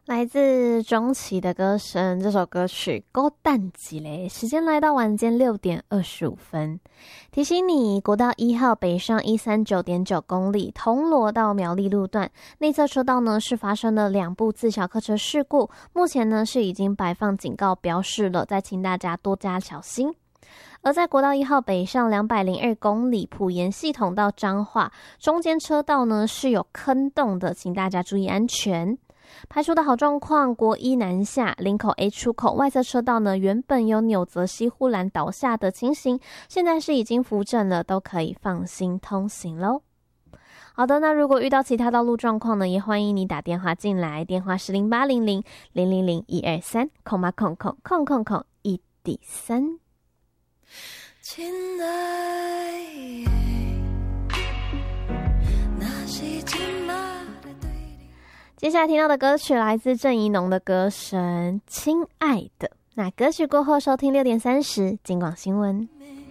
来自钟琪的歌声，这首歌曲够淡季嘞。时间来到晚间6点25分，提醒你，国道1号北上139.9公里，铜锣到苗栗路段内侧车道呢是发生了2部自小客车事故，目前呢是已经摆放警告标示了，再请大家多加小心。而在国道1号北上202公里，埔盐系统到彰化中间车道呢是有坑洞的，请大家注意安全。排除的好状况，国一南下林口 A 出口外侧车道呢，原本有纽泽西护栏倒下的情形，现在是已经扶正了，都可以放心通行咯。好的，那如果遇到其他道路状况呢，也欢迎你打电话进来，电话是0800-000-123-1D3。 亲爱的，那是今晚的对你。 接下来听到的歌曲来自郑宜农的歌声《亲爱的》。那歌曲过后收听6点30金广新闻。